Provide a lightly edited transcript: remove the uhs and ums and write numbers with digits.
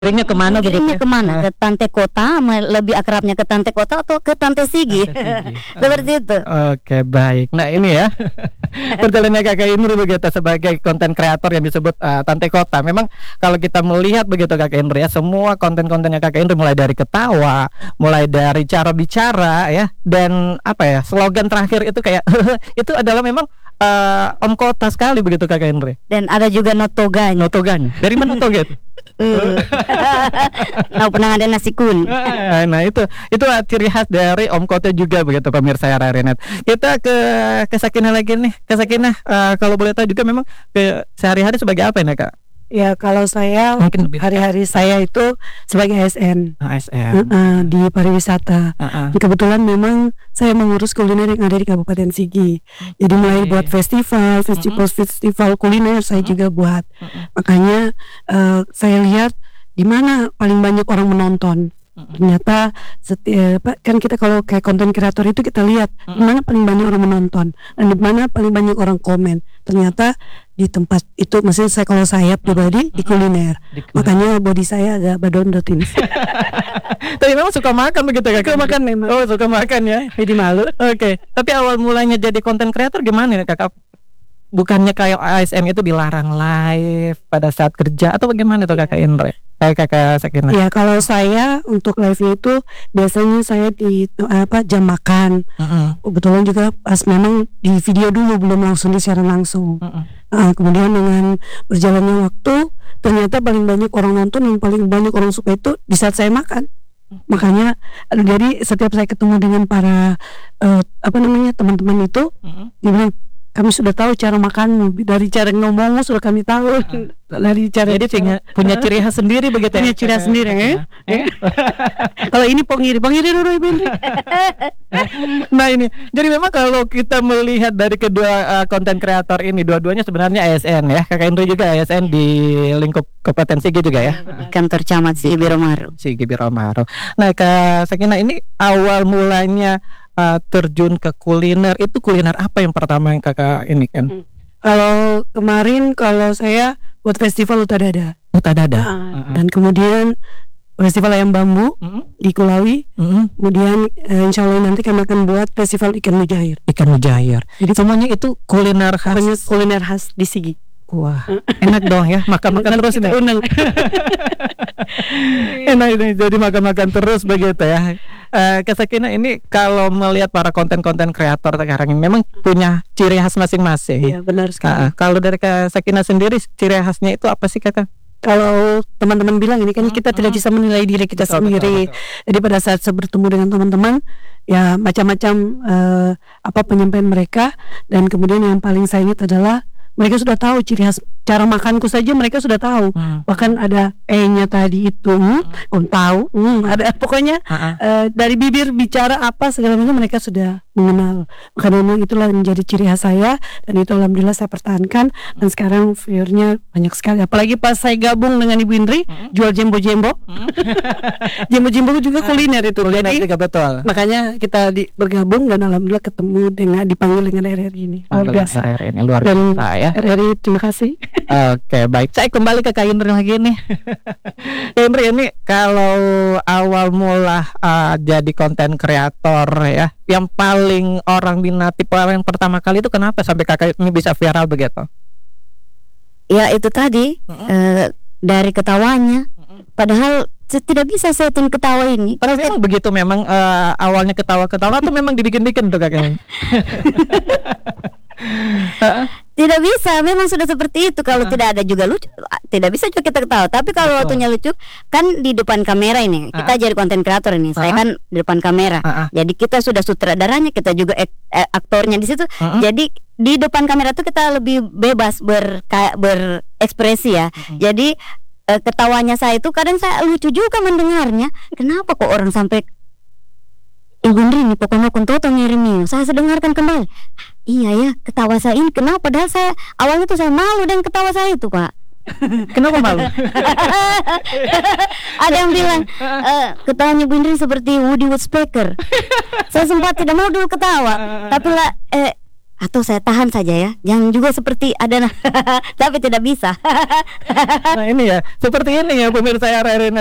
Kirimnya kemana Kirimnya begitu? kemana? Ke Tante Kota, lebih akrabnya ke Tante Kota atau ke Tante Sigi? Seperti itu. Oke, baik. Nah ini ya perjalanannya Kakak Indri begitu sebagai konten kreator yang disebut Tante Kota. Memang kalau kita melihat begitu Kakak Indri ya, semua konten-kontennya Kakak Indri mulai dari ketawa, mulai dari cara bicara ya, dan apa ya, slogan terakhir itu kayak itu adalah memang Om Kota sekali begitu Kakak Indri. Dan ada juga Notogan. Notogan. Dari mana Notogan? Nah, pernah ada nasi kun. Nah itu ciri khas dari Om Kota juga begitu pemirsa Rarinet. Kita ke Sakinah lagi nih. Ke Sakinah, kalau boleh tahu juga memang sehari-hari sebagai apa ini Kak? Ya kalau saya Mungkin lebih hari-hari saya itu sebagai ASN ASN. di pariwisata. Kebetulan memang saya mengurus kuliner yang ada di Kabupaten Sigi. Jadi mulai buat festival kuliner saya juga buat. Makanya saya lihat di mana paling banyak orang menonton. Ternyata kan kita kalau kayak konten kreator itu kita lihat di mana paling banyak orang menonton dan di mana paling banyak orang komen. Ternyata di tempat itu, maksudnya kalau saya pribadi di kuliner. Makanya body saya agak badondotin. Tapi memang suka makan begitu ya? Suka makan memang. Oh suka makan ya. Jadi malu. Oke. Tapi awal mulanya jadi konten kreator gimana ya Kakak? Bukannya kayak ASN itu dilarang live pada saat kerja atau bagaimana tuh Kakak Indri? Kakak Sakinah. Ya kalau saya untuk live-nya itu biasanya saya di jam makan. Kebetulan juga pas memang di video dulu, belum langsung disiaran langsung. Kemudian dengan berjalannya waktu ternyata paling banyak orang nonton, yang paling banyak orang suka itu di saat saya makan. Makanya jadi setiap saya ketemu dengan para teman-teman itu, dia bilang, kami sudah tahu cara makanmu, dari cara ngomongmu sudah kami tahu. Dari cara Jadi punya ciri khas sendiri begitu ya? punya ciri khas sendiri ya. Kalau ini pengiri dulu Ibu. Nah ini, jadi memang kalau kita melihat dari kedua konten kreator ini, dua-duanya sebenarnya ASN ya. Kakak Indri juga ASN di lingkup Kabupaten Sigi juga ya. Kantor camat Sigi Biromaru. Sigi Biromaru. Nah Kak Sakinah, ini awal mulanya terjun ke kuliner, itu kuliner apa yang pertama yang Kakak ini kan? Kalau kemarin kalau saya buat festival Utadada. Dan kemudian festival ayam bambu di Kulawi. Kemudian insya Allah nanti kami akan buat festival ikan mujair. Jadi semuanya itu kuliner khas di Sigi. Wah, enak dong ya, makan terus ini. Enak ini, jadi makan terus begitu ya. Kak Sakinah, ini kalau melihat para konten kreator sekarang ini memang punya ciri khas masing-masing. Iya benar sekali. Kalau dari Kak Sakinah sendiri, ciri khasnya itu apa sih Kakak? Kalau teman-teman bilang ini kan kita tidak bisa menilai diri kita sendiri. Jadi pada saat saya bertemu dengan teman-teman, ya macam-macam penyampaian mereka, dan kemudian yang paling saya ingat adalah mereka sudah tahu ciri khas cara makanku saja, mereka sudah tahu. Bahkan ada nya tadi itu tahu, ada pokoknya dari bibir bicara apa segala macam mereka sudah mengenal. Karena memang itulah menjadi ciri khas saya, dan itu alhamdulillah saya pertahankan, dan sekarang viewernya banyak sekali. Apalagi pas saya gabung dengan Ibu Indri jual jembo-jembo. Jembo-jembo juga kuliner itu. Jadi betul. makanya kita bergabung, dan alhamdulillah ketemu dengan dipanggil dengan RRI ini. Luar biasa. Luar biasa ya. RRI terima kasih. Oke, baik. Saya kembali ke Kak Indri lagi nih. Indri, ini kalau awal mula jadi konten kreator ya, yang paling orang minati paling pertama kali itu kenapa sampai Kakak ini bisa viral begitu? Ya itu tadi dari ketawanya. Padahal tidak bisa setting ketawa ini. Padahal memang begitu, memang awalnya ketawa atau memang dibikin-bikin tuh Kakak? Tidak bisa, memang sudah seperti itu. Kalau tidak ada juga lucu, tidak bisa juga kita ketawa. Tapi kalau waktunya lucu, kan di depan kamera ini. Kita jadi konten kreator ini. Saya kan di depan kamera. Jadi kita sudah sutradaranya, kita juga aktornya di situ. Jadi di depan kamera tuh kita lebih bebas berekspresi ya. Jadi ketawanya saya itu kadang saya lucu juga mendengarnya. Kenapa kok orang sampai Ibu Indri ini pokoknya kontoto ngirim, saya dengarkan kembali. Iya ya, ketawa saya ini kenapa? Padahal saya awalnya tuh saya malu dengan ketawa saya itu Pak. Kenapa malu? Ada yang bilang ketawanya Bu Indri seperti Woody Woodpecker. Saya sempat tidak mau dulu ketawa, tapi lah atau saya tahan saja ya, jangan juga seperti ada tapi tidak bisa. Nah ini ya, seperti ini ya pemirsa RRI